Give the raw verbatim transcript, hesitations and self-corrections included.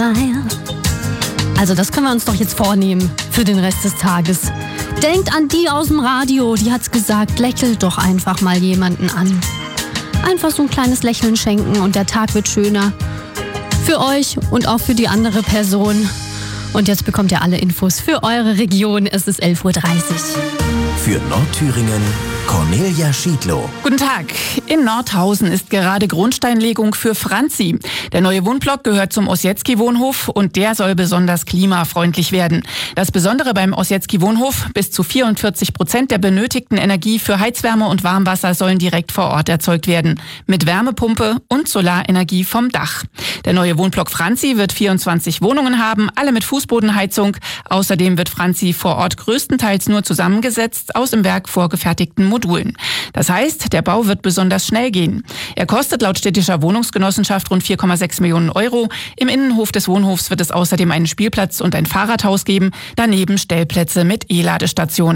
smile. Also das können wir uns doch jetzt vornehmen für den Rest des Tages. Denkt an die aus dem Radio, die hat's gesagt, lächelt doch einfach mal jemanden an. Einfach so ein kleines Lächeln schenken und der Tag wird schöner. Für euch und auch für die andere Person. Und jetzt bekommt ihr alle Infos für eure Region. Es ist elf Uhr dreißig. Für Nordthüringen Cornelia Schiedlow. Guten Tag. In Nordhausen ist gerade Grundsteinlegung für Franzi. Der neue Wohnblock gehört zum Ossietzky-Wohnhof und der soll besonders klimafreundlich werden. Das Besondere beim Ossietzky-Wohnhof: bis zu vierundvierzig Prozent der benötigten Energie für Heizwärme und Warmwasser sollen direkt vor Ort erzeugt werden. Mit Wärmepumpe und Solarenergie vom Dach. Der neue Wohnblock Franzi wird vierundzwanzig Wohnungen haben, alle mit Fußbodenheizung. Außerdem wird Franzi vor Ort größtenteils nur zusammengesetzt aus im Werk vorgefertigten Modulen. Das heißt, der Bau wird besonders schnell gehen. Er kostet laut städtischer Wohnungsgenossenschaft rund vier Komma sechs Millionen Euro. Im Innenhof des Wohnhofs wird es außerdem einen Spielplatz und ein Fahrradhaus geben, daneben Stellplätze mit E-Ladestationen.